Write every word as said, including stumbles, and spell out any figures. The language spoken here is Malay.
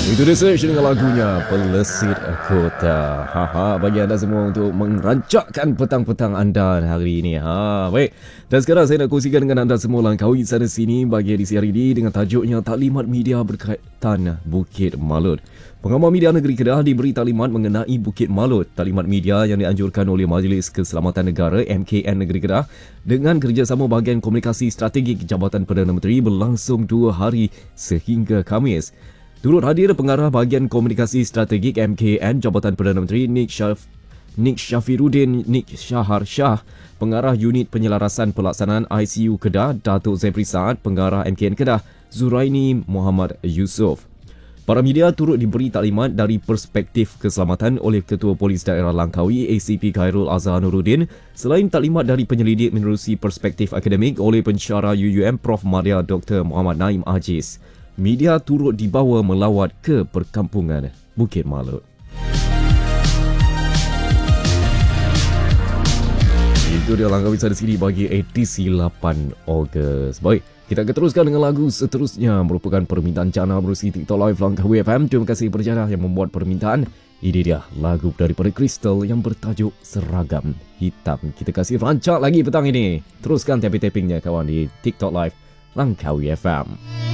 Itu dia search dengan lagunya Pelesit Kota. Haha, bagi anda semua untuk merancakkan petang-petang anda hari ini. Ha, baik. Dan sekarang saya nak kongsikan dengan anda semua Langkawi sana sini bagi edisi hari ini dengan tajuknya Taklimat Media berkaitan Bukit Malut. Pengamal Media Negeri Kedah diberi taklimat mengenai Bukit Malut. Taklimat media yang dianjurkan oleh Majlis Keselamatan Negara M K N Negeri Kedah dengan kerjasama bahagian komunikasi strategik Jabatan Perdana Menteri berlangsung dua hari sehingga Khamis. Turut hadir pengarah bahagian komunikasi strategik M K N Jabatan Perdana Menteri Nik Syaf Nik Syafiruddin Nik Syahar Shah, pengarah unit penyelarasan pelaksanaan I C U Kedah Datuk Zempri Saad, pengarah M K N Kedah Zuraini Muhammad Yusof. Para media turut diberi taklimat dari perspektif keselamatan oleh Ketua Polis Daerah Langkawi A C P Khairul Azhar Nuruddin, selain taklimat dari penyelidik menerusi perspektif akademik oleh pensyarah U U M Prof Madia Doktor Muhammad Naim Aziz. Media turut dibawa melawat ke perkampungan Bukit Malut. Itu dia Langkawi sana sini bagi edisi lapan Ogos. Baik, kita akan teruskan dengan lagu seterusnya merupakan permintaan jana menerusi TikTok Live Langkawi F M. Terima kasih kepada jana yang membuat permintaan. Ini dia lagu daripada Crystal yang bertajuk Seragam Hitam. Kita kasih rancak lagi petang ini. Teruskan tapping-tappingnya kawan di TikTok Live Langkawi F M.